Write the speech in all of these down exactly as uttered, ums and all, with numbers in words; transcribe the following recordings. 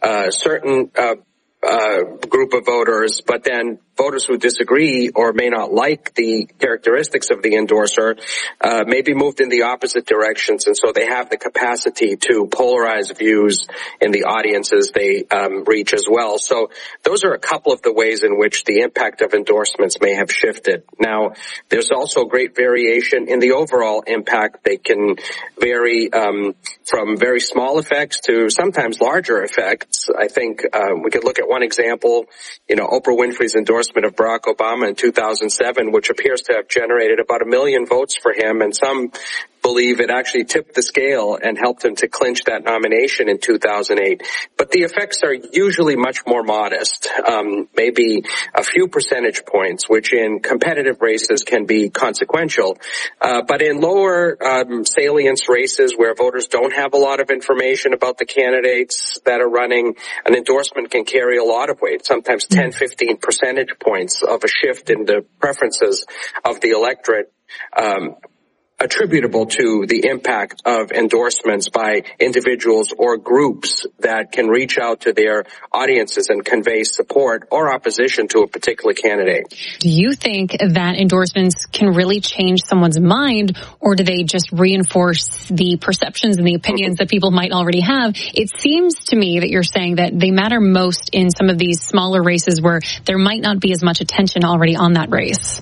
uh, certain uh, uh, group of voters, but then voters who disagree or may not like the characteristics of the endorser uh, may be moved in the opposite directions, and so they have the capacity to polarize views in the audiences they um, reach as well. So those are a couple of the ways in which the impact of endorsements may have shifted. Now, there's also great variation in the overall impact. They can vary um, from very small effects to sometimes larger effects. I think uh, we could look at one example, you know, Oprah Winfrey's endorsement of Barack Obama in two thousand seven, which appears to have generated about a million votes for him, and some believe it actually tipped the scale and helped him to clinch that nomination in two thousand eight. But the effects are usually much more modest, um, maybe a few percentage points, which in competitive races can be consequential. Uh, but in lower um, salience races where voters don't have a lot of information about the candidates that are running, an endorsement can carry a lot of weight, sometimes ten, fifteen percentage points of a shift in the preferences of the electorate, um, attributable to the impact of endorsements by individuals or groups that can reach out to their audiences and convey support or opposition to a particular candidate. Do you think that endorsements can really change someone's mind, or do they just reinforce the perceptions and the opinions that people might already have? It seems to me that you're saying that they matter most in some of these smaller races where there might not be as much attention already on that race.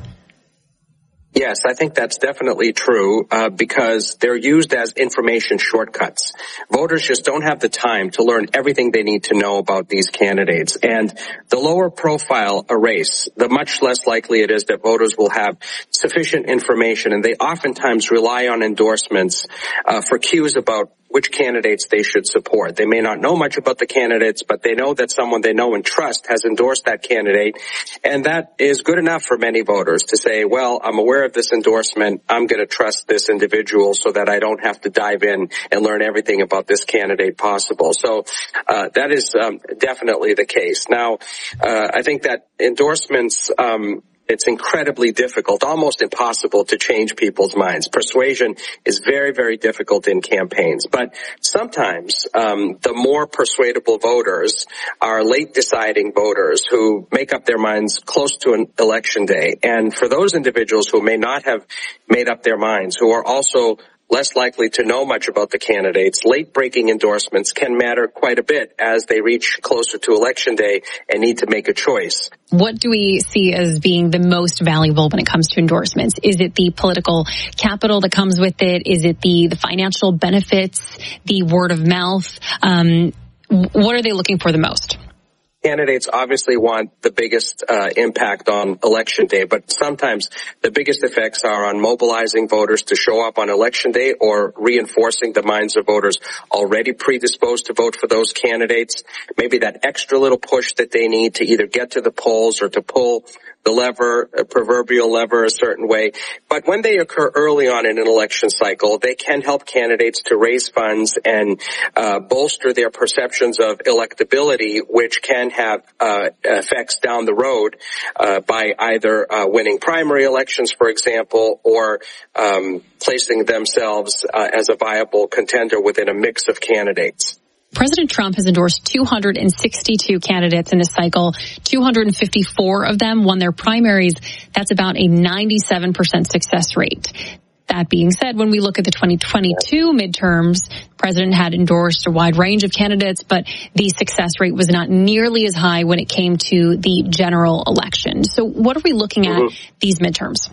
Yes, I think that's definitely true uh, because they're used as information shortcuts. Voters just don't have the time to learn everything they need to know about these candidates. And the lower profile a race, the much less likely it is that voters will have sufficient information. And they oftentimes rely on endorsements uh, for cues about which candidates they should support. They may not know much about the candidates, but they know that someone they know and trust has endorsed that candidate. And that is good enough for many voters to say, well, I'm aware of this endorsement. I'm going to trust this individual so that I don't have to dive in and learn everything about this candidate possible. So uh, that is um, definitely the case. Now, uh, I think that endorsements um it's incredibly difficult, almost impossible to change people's minds. Persuasion is very, very difficult in campaigns. But sometimes um, the more persuadable voters are late deciding voters who make up their minds close to an election day. And for those individuals who may not have made up their minds, who are also less likely to know much about the candidates, late-breaking endorsements can matter quite a bit as they reach closer to election day and need to make a choice. What do we see as being the most valuable when it comes to endorsements? Is it the political capital that comes with it? Is it the, the financial benefits, the word of mouth? Um, what are they looking for the most? Candidates obviously want the biggest uh, impact on election day, but sometimes the biggest effects are on mobilizing voters to show up on election day or reinforcing the minds of voters already predisposed to vote for those candidates. Maybe that extra little push that they need to either get to the polls or to pull the lever, a proverbial lever a certain way. But when they occur early on in an election cycle, they can help candidates to raise funds and uh, bolster their perceptions of electability, which can have uh, effects down the road uh, by either uh, winning primary elections, for example, or um, placing themselves uh, as a viable contender within a mix of candidates. President Trump has endorsed two hundred sixty-two candidates in this cycle. two hundred fifty-four of them won their primaries. That's about a ninety-seven percent success rate. That being said, when we look at the twenty twenty-two midterms, the president had endorsed a wide range of candidates, but the success rate was not nearly as high when it came to the general election. So what are we looking at mm-hmm. these midterms?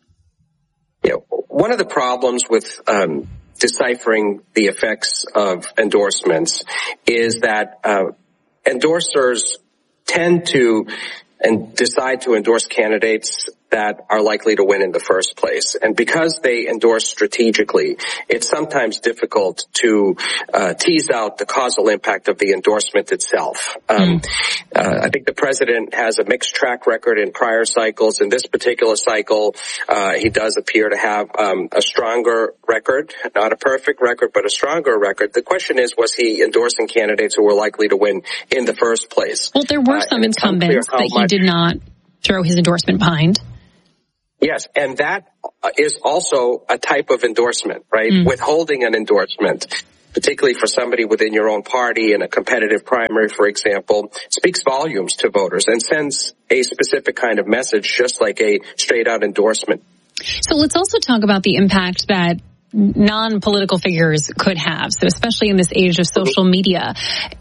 Yeah, one of the problems with um deciphering the effects of endorsements is that uh, endorsers tend to and decide to endorse candidates that are likely to win in the first place. And because they endorse strategically, it's sometimes difficult to uh, tease out the causal impact of the endorsement itself. Um, uh, I think the president has a mixed track record in prior cycles. In this particular cycle, uh, he does appear to have um, a stronger record, not a perfect record, but a stronger record. The question is, was he endorsing candidates who were likely to win in the first place? Well, there were uh, some incumbents that he did not throw his endorsement behind. Yes, and that is also a type of endorsement, right? Mm. Withholding an endorsement particularly for somebody within your own party in a competitive primary, for example, speaks volumes to voters and sends a specific kind of message, just like a straight-out endorsement. So let's also talk about the impact that non-political figures could have. So especially in this age of social media,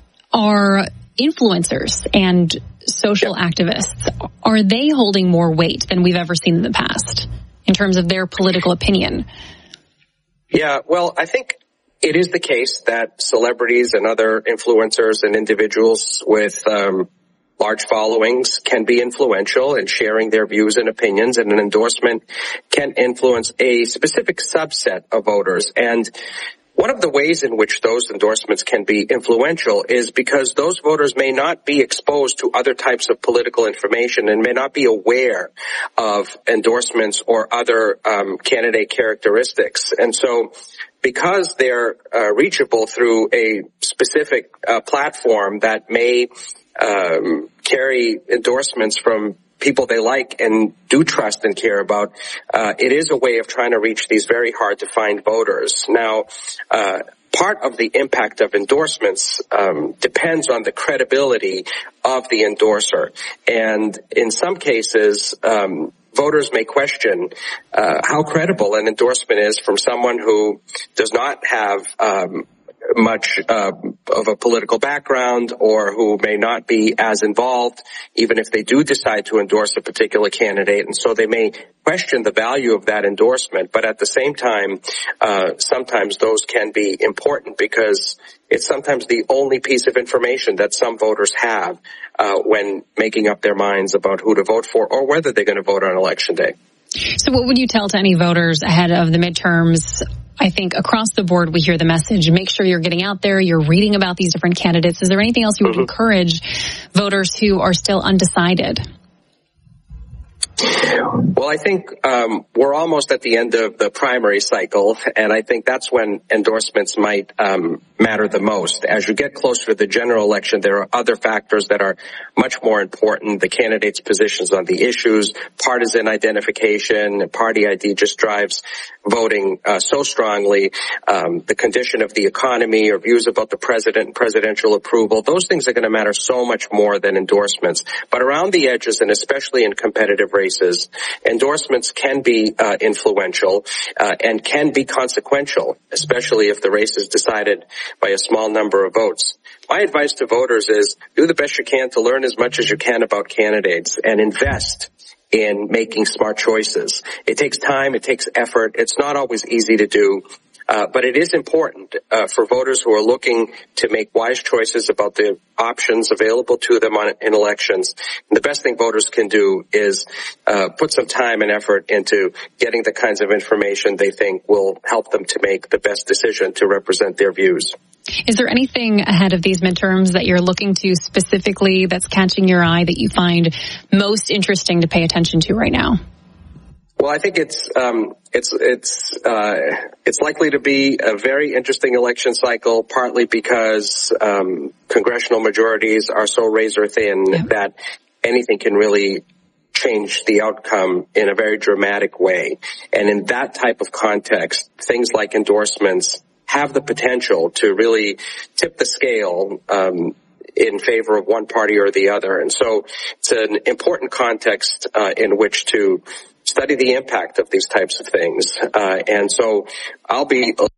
are influencers and social yep. activists, are they holding more weight than we've ever seen in the past in terms of their political opinion? Yeah, well, I think it is the case that celebrities and other influencers and individuals with um, large followings can be influential in sharing their views and opinions, and an endorsement can influence a specific subset of voters. And one of the ways in which those endorsements can be influential is because those voters may not be exposed to other types of political information and may not be aware of endorsements or other um, candidate characteristics. And so because they're uh, reachable through a specific uh, platform that may um, carry endorsements from people they like and do trust and care about, uh, it is a way of trying to reach these very hard to find voters. Now, uh, part of the impact of endorsements um, depends on the credibility of the endorser. And in some cases, um, voters may question uh, how credible an endorsement is from someone who does not have um much uh, of a political background, or who may not be as involved, even if they do decide to endorse a particular candidate. And so they may question the value of that endorsement. But at the same time, uh, sometimes those can be important because it's sometimes the only piece of information that some voters have uh, when making up their minds about who to vote for or whether they're going to vote on election day. So what would you tell to any voters ahead of the midterms? I think across the board, we hear the message, make sure you're getting out there, you're reading about these different candidates. Is there anything else you would mm-hmm. encourage voters who are still undecided? Well, I think um, we're almost at the end of the primary cycle, and I think that's when endorsements might um, matter the most. As you get closer to the general election, there are other factors that are much more important. The candidates' positions on the issues, partisan identification, party I D just drives voting uh, so strongly. Um, the condition of the economy or views about the president and presidential approval, those things are going to matter so much more than endorsements. But around the edges, and especially in competitive races, endorsements can be uh, influential uh, and can be consequential, especially if the race is decided by a small number of votes. My advice to voters is do the best you can to learn as much as you can about candidates and invest in making smart choices. It takes time, it takes effort, it's not always easy to do. Uh, but it is important uh, for voters who are looking to make wise choices about the options available to them on, in elections. And the best thing voters can do is uh, put some time and effort into getting the kinds of information they think will help them to make the best decision to represent their views. Is there anything ahead of these midterms that you're looking to specifically that's catching your eye that you find most interesting to pay attention to right now? Well, I think it's um, it's it's uh, it's likely to be a very interesting election cycle, partly because um, congressional majorities are so razor thin yeah. that anything can really change the outcome in a very dramatic way. And in that type of context, things like endorsements have the potential to really tip the scale um, in favor of one party or the other. And so it's an important context uh, in which to study the impact of these types of things. Uh, and so I'll be